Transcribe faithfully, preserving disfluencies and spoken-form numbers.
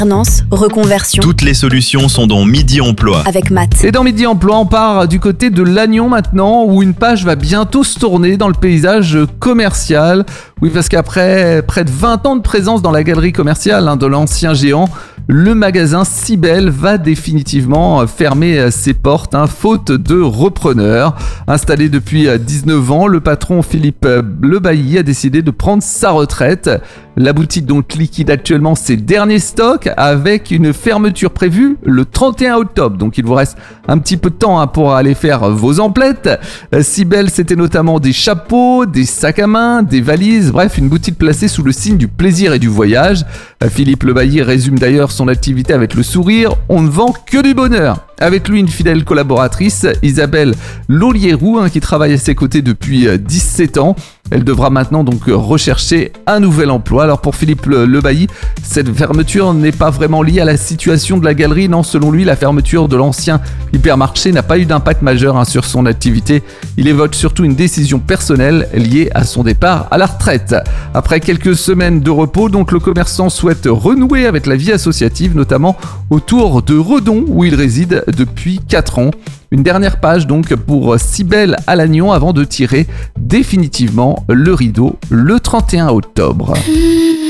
Alternance, reconversion. Toutes les solutions sont dans Midi Emploi. Avec Matt. Et dans Midi Emploi, on part du côté de Lannion maintenant, où une page va bientôt se tourner dans le paysage commercial. Oui, parce qu'après près de vingt ans de présence dans la galerie commerciale hein, de l'ancien géant, le magasin Cybelle va définitivement fermer ses portes, hein, faute de repreneur. Installé depuis dix-neuf ans, le patron Philippe Lebailly a décidé de prendre sa retraite. La boutique donc liquide actuellement ses derniers stocks avec une fermeture prévue le trente et un octobre. Donc il vous reste un petit peu de temps hein, pour aller faire vos emplettes. Cybelle, c'était notamment des chapeaux, des sacs à main, des valises, bref, une boutique placée sous le signe du plaisir et du voyage. Philippe Lebailly résume d'ailleurs son activité avec le sourire. On ne vend que du bonheur. Avec lui, une fidèle collaboratrice, Isabelle Lolierou, hein, qui travaille à ses côtés depuis dix-sept ans. Elle devra maintenant donc rechercher un nouvel emploi. Alors pour Philippe Lebailly, cette fermeture n'est pas vraiment liée à la situation de la galerie. Non, selon lui, la fermeture de l'ancien hypermarché n'a pas eu d'impact majeur hein, sur son activité. Il évoque surtout une décision personnelle liée à son départ à la retraite. Après quelques semaines de repos, donc le commerçant souhaite renouer avec la vie associative, notamment autour de Redon où il réside depuis quatre ans. Une dernière page donc pour Cybelle à Lannion avant de tirer définitivement le rideau le trente et un octobre.